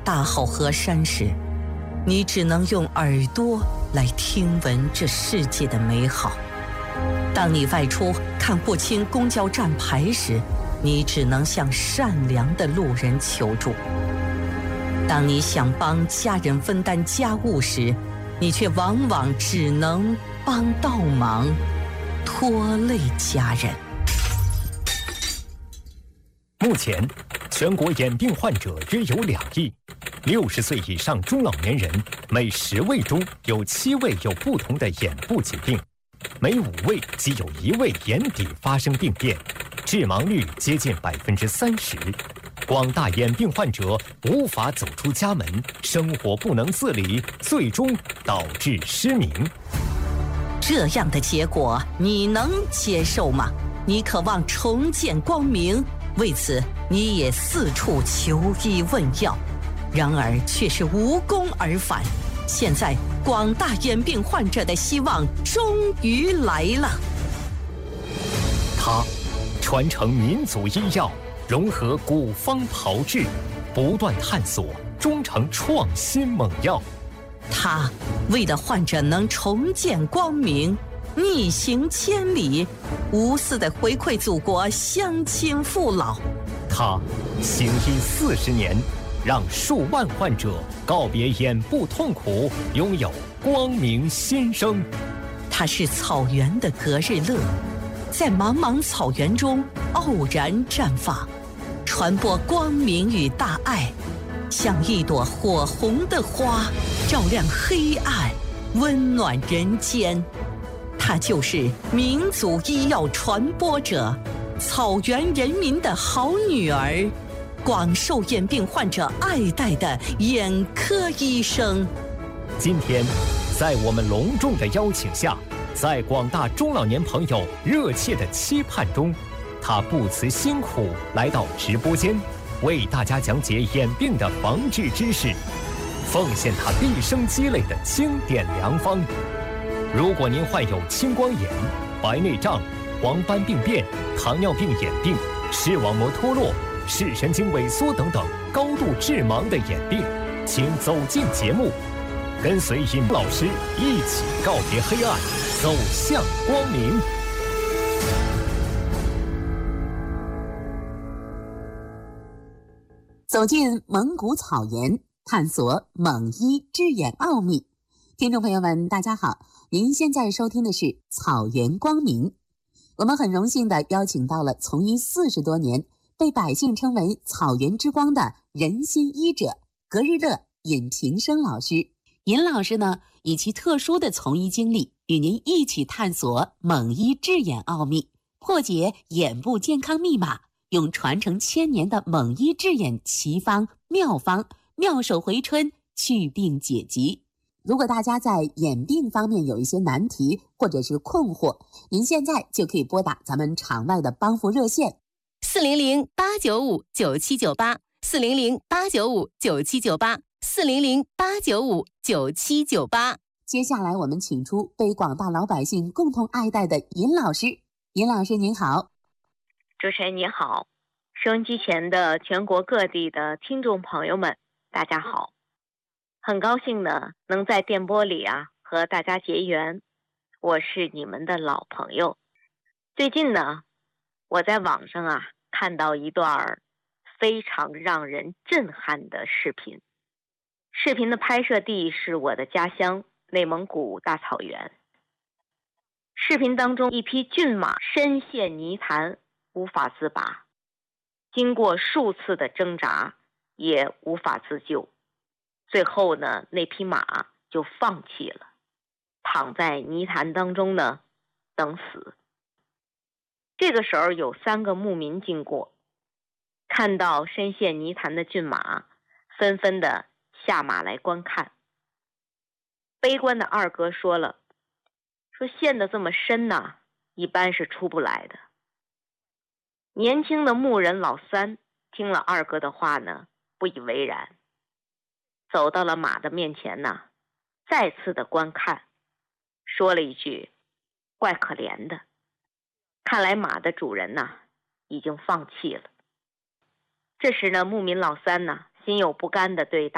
大好河山时，你只能用耳朵来听闻这世界的美好；当你外出看不清公交站牌时，你只能向善良的路人求助；当你想帮家人分担家务时，你却往往只能帮倒忙，拖累家人。 目前，全国眼病患者约有2亿，60岁以上中老年人每10位中有7位有不同的眼部疾病，每5位即有1位眼底发生病变，致盲率接近30%。广大眼病患者无法走出家门，生活不能自理，最终导致失明。 这样的结果你能接受吗？你渴望重见光明，为此你也四处求医问药，然而却是无功而返。现在广大眼病患者的希望终于来了。 他传承民族医药，融合古方炮制，不断探索，终成创新猛药。 他为了患者能重见光明，逆行千里，无私地回馈祖国乡亲父老。 他行医40年，让数万患者告别眼部痛苦，拥有光明新生。 他是草原的隔日乐，在茫茫草原中傲然绽放，传播光明与大爱，像一朵火红的花，照亮黑暗，温暖人间。她就是民族医药传播者，草原人民的好女儿，广受眼病患者爱戴的眼科医生。 今天，在我们隆重的邀请下，在广大中老年朋友热切的期盼中，他不辞辛苦来到直播间，为大家讲解眼病的防治知识，奉献他毕生积累的经典良方。如果您患有青光眼、白内障、黄斑病变、糖尿病眼病、视网膜脱落、视神经萎缩等等高度致盲的眼病，请走进节目，跟随尹老师一起告别黑暗，走向光明。 走进蒙古草原，探索蒙医治眼奥秘。听众朋友们，大家好，您现在收听的是草原光明。我们很荣幸地邀请到了从医40多年，被百姓称为草原之光的人心医者隔日乐尹平生老师。尹老师呢，以其特殊的从医经历，与您一起探索蒙医治眼奥秘，破解眼部健康密码，用传承1000年的蒙医治眼奇方妙方，妙手回春，祛病解疾。如果大家在眼病方面有一些难题或者是困惑，您现在就可以拨打咱们场外的帮扶热线 400-895-9798，400-895-9798，400-895-9798。 接下来我们请出被广大老百姓共同爱戴的尹老师。尹老师您好。 主持人你好，收音机前的全国各地的听众朋友们大家好，很高兴呢能在电波里和大家结缘，我是你们的老朋友。最近呢我在网上看到一段非常让人震撼的视频，视频的拍摄地是我的家乡内蒙古大草原。视频当中，一匹骏马深陷泥潭无法自拔，经过数次的挣扎也无法自救，最后呢那匹马就放弃了，躺在泥潭当中呢等死。这个时候有3个牧民经过，看到深陷泥潭的骏马，纷纷的下马来观看。悲观的二哥说了，说陷得这么深一般是出不来的。年轻的牧人老三听了二哥的话呢，不以为然，走到了马的面前再次的观看，说了一句：怪可怜的，看来马的主人已经放弃了。这时呢，牧民老三心有不甘地对